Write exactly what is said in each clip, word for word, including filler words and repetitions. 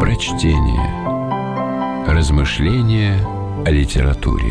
Прочтение. Размышления о литературе.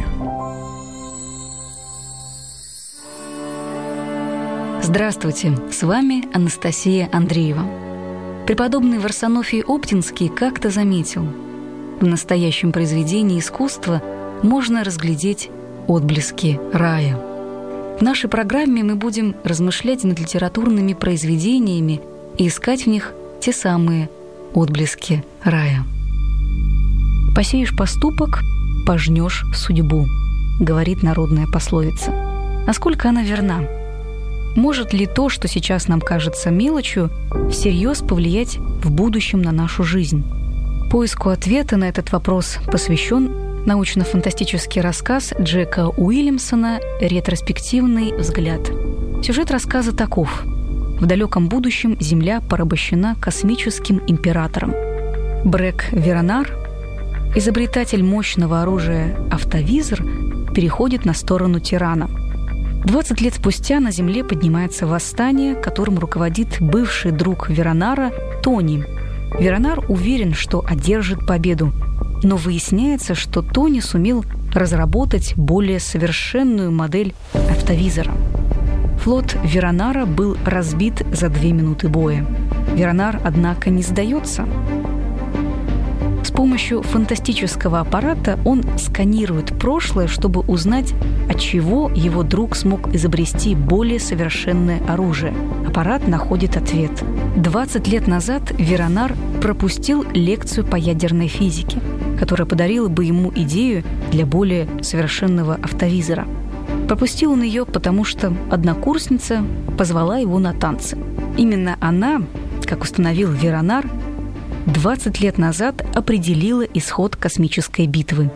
Здравствуйте, с вами Анастасия Андреева. Преподобный Варсонофий Оптинский как-то заметил: в настоящем произведении искусства можно разглядеть отблески рая. В нашей программе мы будем размышлять над литературными произведениями и искать в них те самые отблески рая. «Посеешь поступок, пожнешь судьбу», — говорит народная пословица. Насколько она верна? Может ли то, что сейчас нам кажется мелочью, всерьез повлиять в будущем на нашу жизнь? Поиску ответа на этот вопрос посвящен научно-фантастический рассказ Джека Уильямсона «Ретроспективный взгляд». Сюжет рассказа таков. В далеком будущем Земля порабощена космическим императором. Брэк Веронар, изобретатель мощного оружия «Автовизор», переходит на сторону тирана. двадцать лет спустя на Земле поднимается восстание, которым руководит бывший друг Веронара Тони. Веронар уверен, что одержит победу, но выясняется, что Тони сумел разработать более совершенную модель автовизора. Флот Веронара был разбит за две минуты боя. Веронар, однако, не сдается. С помощью фантастического аппарата он сканирует прошлое, чтобы узнать, от чего его друг смог изобрести более совершенное оружие. Аппарат находит ответ. двадцать лет назад Веронар пропустил лекцию по ядерной физике, которая подарила бы ему идею для более совершенного автовизора. Пропустил он ее, потому что однокурсница позвала его на танцы. Именно она, как установил Веронар, двадцать лет назад определила исход космической битвы.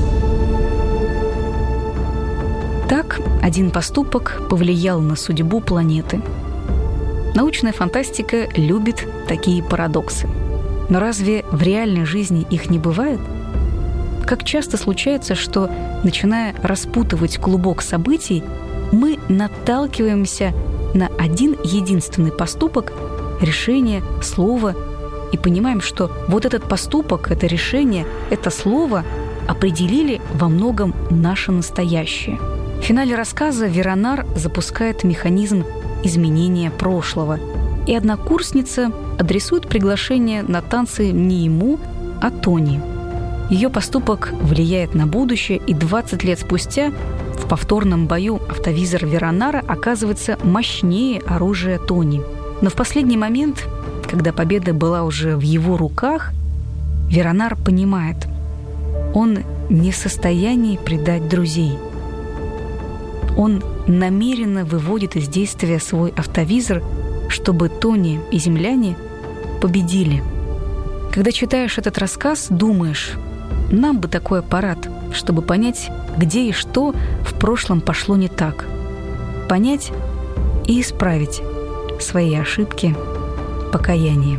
Так, один поступок повлиял на судьбу планеты. Научная фантастика любит такие парадоксы. Но разве в реальной жизни их не бывает? Как часто случается, что, начиная распутывать клубок событий, мы наталкиваемся на один единственный поступок, решение, слово, и понимаем, что вот этот поступок, это решение, это слово определили во многом наше настоящее. В финале рассказа Веронар запускает механизм изменения прошлого, и однокурсница адресует приглашение на танцы не ему, а Тони. Ее поступок влияет на будущее, и двадцать лет спустя в повторном бою автовизор Веронара оказывается мощнее оружия Тони. Но в последний момент, когда победа была уже в его руках, Веронар понимает, он не в состоянии предать друзей. Он намеренно выводит из действия свой автовизор, чтобы Тони и земляне победили. Когда читаешь этот рассказ, думаешь, нам бы такой аппарат, чтобы понять, где и что в прошлом пошло не так. Понять и исправить свои ошибки покаянием.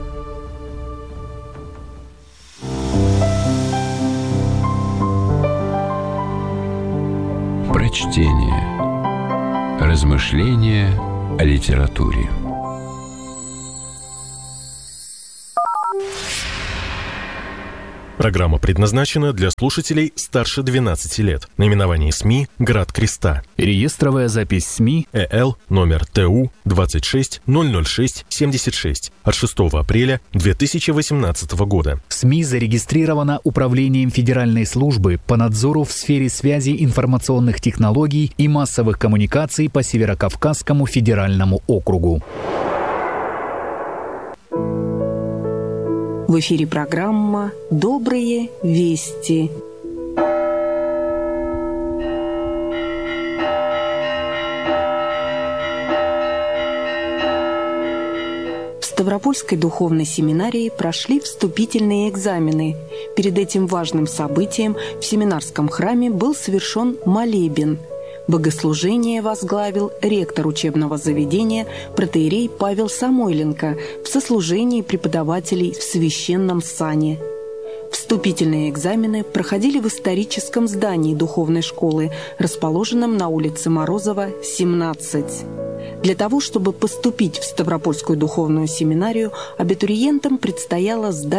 Прочтение. Размышления о литературе. Программа предназначена для слушателей старше двенадцати лет. Наименование СМИ «Град Креста». Реестровая запись СМИ ЭЛ номер ТУ двадцать шесть ноль ноль шесть семьдесят шесть от шестого апреля две тысячи восемнадцатого года. СМИ зарегистрирована Управлением Федеральной службы по надзору в сфере связи, информационных технологий и массовых коммуникаций по Северокавказскому федеральному округу. В эфире программа «Добрые вести». В Ставропольской духовной семинарии прошли вступительные экзамены. Перед этим важным событием в семинарском храме был совершен молебен. Богослужение возглавил ректор учебного заведения протоиерей Павел Самойленко в сослужении преподавателей в священном сане. Вступительные экзамены проходили в историческом здании духовной школы, расположенном на улице Морозова, семнадцать. Для того, чтобы поступить в Ставропольскую духовную семинарию, абитуриентам предстояло сдать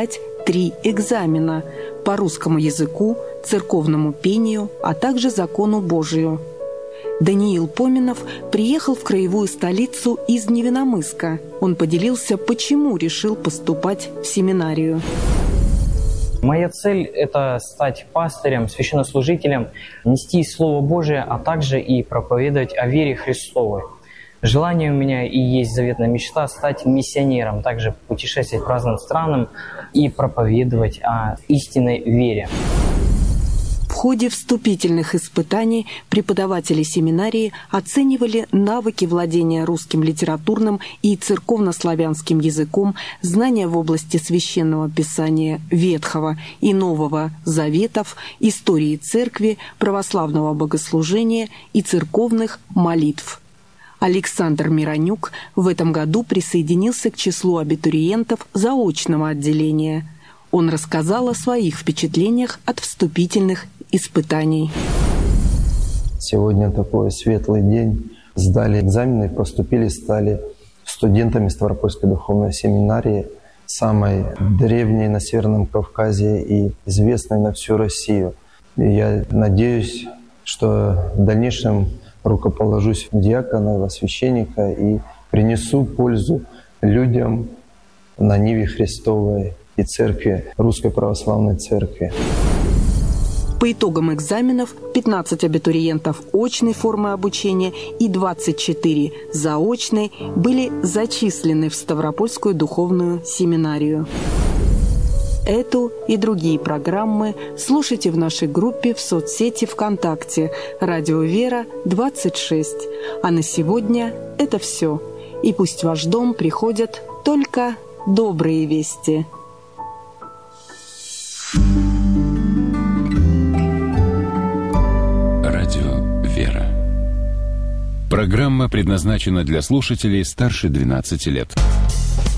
три экзамена по русскому языку, церковному пению, а также закону Божию. Даниил Поминов приехал в краевую столицу из Невинномысска. Он поделился, почему решил поступать в семинарию. Моя цель – это стать пастырем, священнослужителем, нести Слово Божие, а также и проповедовать о вере Христовой. Желание у меня и есть заветная мечта стать миссионером, также путешествовать по разным странам и проповедовать о истинной вере. В ходе вступительных испытаний преподаватели семинарии оценивали навыки владения русским литературным и церковнославянским языком, знания в области священного писания Ветхого и Нового Заветов, истории церкви, православного богослужения и церковных молитв. Александр Миронюк в этом году присоединился к числу абитуриентов заочного отделения. Он рассказал о своих впечатлениях от вступительных испытаний. Сегодня такой светлый день. Сдали экзамены, поступили, стали студентами Ставропольской духовной семинарии, самой древней на Северном Кавказе и известной на всю Россию. И я надеюсь, что в дальнейшем рукоположусь в диакона, во священника и принесу пользу людям на ниве Христовой и церкви, Русской Православной Церкви. По итогам экзаменов пятнадцать абитуриентов очной формы обучения и двадцать четыре заочной были зачислены в Ставропольскую духовную семинарию. Эту и другие программы слушайте в нашей группе в соцсети ВКонтакте «Радио Вера двадцать шесть». А на сегодня это все. И пусть в ваш дом приходят только добрые вести. Радио Вера. Программа предназначена для слушателей старше двенадцати лет.